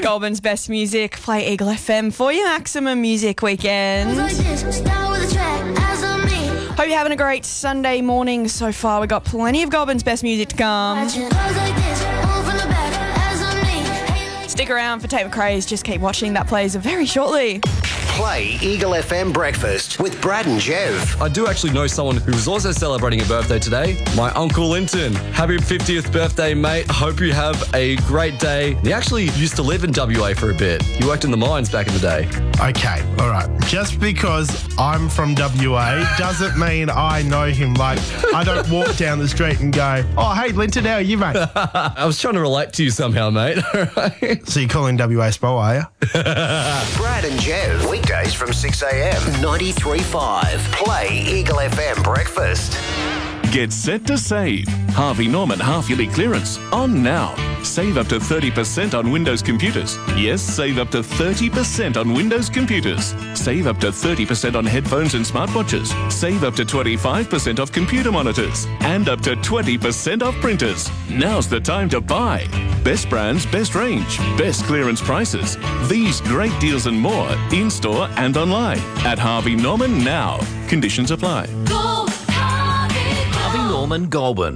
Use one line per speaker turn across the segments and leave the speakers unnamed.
Goulburn's best music. Play Eagle FM for your maximum music weekend. Hope you're having a great Sunday morning so far. We've got plenty of Goulburn's best music to come. Stick around for Tate McRae's Just Keep Watching. That plays very shortly.
Play Eagle FM Breakfast with Brad and Jev.
I do actually know someone who's also celebrating a birthday today. My Uncle Linton. Happy 50th birthday, mate. Hope you have a great day. He actually used to live in WA for a bit. He worked in the mines back in the day.
Okay, all right. Just because I'm from WA doesn't mean I know him. Like, I don't walk down the street and go, oh, hey, Linton, how are you, mate?
I was trying to relate to you somehow, mate. All right.
So you're calling WA Spo, are you?
Brad and Jev, weekdays from 6 a.m. 93.5. Play Eagle FM Breakfast.
Get set to save. Harvey Norman half-yearly clearance on now. Save up to 30% on Windows computers. Yes, save up to 30% on Windows computers. Save up to 30% on headphones and smartwatches. Save up to 25% off computer monitors. And up to 20% off printers. Now's the time to buy. Best brands, best range, best clearance prices. These great deals and more in-store and online. At Harvey Norman now. Conditions apply.
Harvey Norman Goulburn.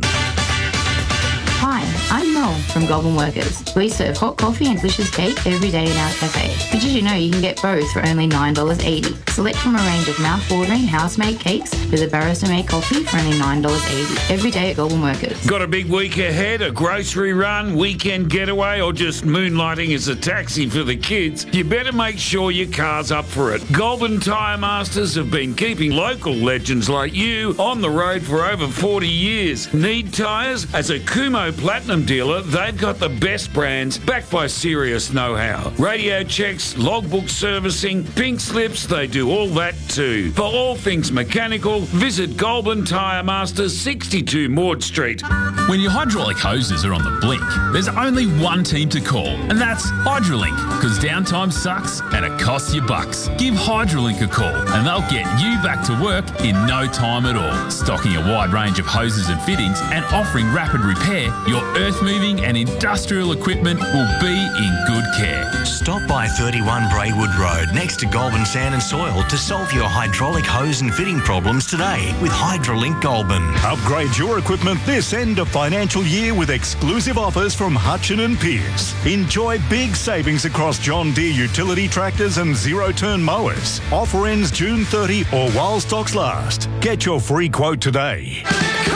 Hi, I'm Mel from Goulburn Workers. We serve hot coffee and delicious cake every day in our cafe. But did you know you can get both for only $9.80? Select from a range of mouth-watering house-made cakes with a barista-made coffee for only $9.80 every day at Goulburn Workers.
Got a big week ahead, a grocery run, weekend getaway, or just moonlighting as a taxi for the kids? You better make sure your car's up for it. Goulburn Tyre Masters have been keeping local legends like you on the road for over 40 years. Need tyres? As a Kumho Platinum dealer, they've got the best brands backed by serious know-how. Radio checks, logbook servicing, pink slips, they do all that too. For all things mechanical, visit Goulburn Tyre Masters, 62 Maud Street.
When your hydraulic hoses are on the blink, there's only one team to call, and that's Hydrolink, because downtime sucks and it costs you bucks. Give Hydrolink a call and they'll get you back to work in no time at all. Stocking a wide range of hoses and fittings and offering rapid repair, your earth-moving and industrial equipment will be in good care.
Stop by 31 Braidwood Road next to Goulburn Sand and Soil to solve your hydraulic hose and fitting problems today with Hydrolink Goulburn.
Upgrade your equipment this end of financial year with exclusive offers from Hutchin and Pearce. Enjoy big savings across John Deere utility tractors and zero-turn mowers. Offer ends June 30 or while stocks last. Get your free quote today.